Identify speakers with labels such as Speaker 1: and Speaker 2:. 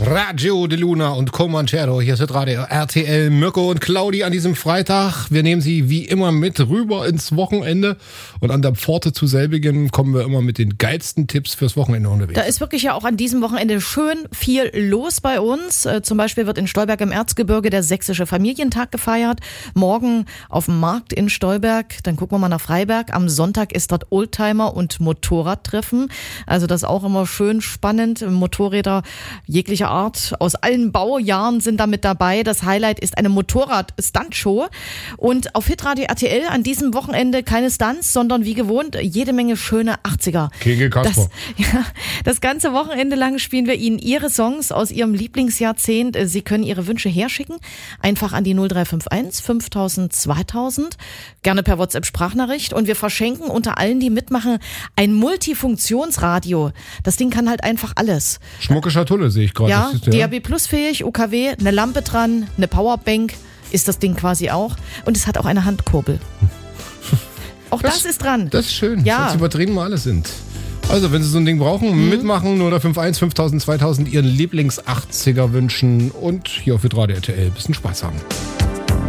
Speaker 1: Radio de Luna und Comanchero. Hier ist Radio RTL, Mirko und Claudi an diesem Freitag. Wir nehmen Sie wie immer mit rüber ins Wochenende. Und an der Pforte zu selbigen kommen wir immer mit den geilsten Tipps fürs Wochenende unterwegs.
Speaker 2: Da ist wirklich ja auch an diesem Wochenende schön viel los bei uns. Zum Beispiel wird in Stolberg im Erzgebirge der Sächsische Familientag gefeiert. Morgen auf dem Markt in Stolberg. Dann gucken wir mal nach Freiberg. Am Sonntag ist dort Oldtimer- und Motorradtreffen. Also das ist auch immer schön spannend. Motorräder jeglicher Art aus allen Baujahren sind da mit dabei. Das Highlight ist eine Motorrad-Stunt-Show. Und auf Hitradio RTL an diesem Wochenende keine Stunts, sondern wie gewohnt jede Menge schöne 80er.
Speaker 1: Kegel Kasper.
Speaker 2: Das ganze Wochenende lang spielen wir Ihnen Ihre Songs aus Ihrem Lieblingsjahrzehnt. Sie können Ihre Wünsche herschicken. Einfach an die 0351 5000 2000. Gerne per WhatsApp-Sprachnachricht. Und wir verschenken unter allen, die mitmachen, ein Multifunktionsradio. Das Ding kann halt einfach alles.
Speaker 1: Schmucke Schatulle sehe ich gerade.
Speaker 2: Ja, DAB Plus fähig, UKW, eine Lampe dran, eine Powerbank ist das Ding quasi auch. Und es hat auch eine Handkurbel. Auch das ist dran.
Speaker 1: Das ist schön.
Speaker 2: Ja.
Speaker 1: Jetzt übertrieben wir alles sind. Also, wenn Sie so ein Ding brauchen, mitmachen, 0351 5000 2000, Ihren Lieblings-80er wünschen und hier auf Radio RTL ein bisschen Spaß haben.